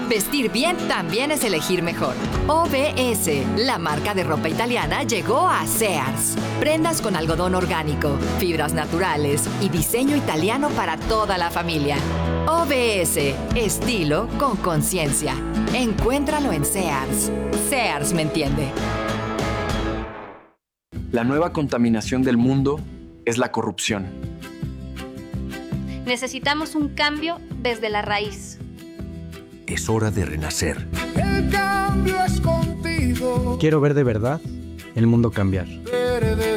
Vestir bien también es elegir mejor. OBS, la marca de ropa italiana, llegó a Sears. Prendas con algodón orgánico, fibras naturales y diseño italiano para toda la familia. OBS, estilo con conciencia. Encuéntralo en Sears. Sears me entiende. La nueva contaminación del mundo es la corrupción. Necesitamos un cambio desde la raíz. Es hora de renacer. El cambio es contigo. Quiero ver de verdad el mundo cambiar.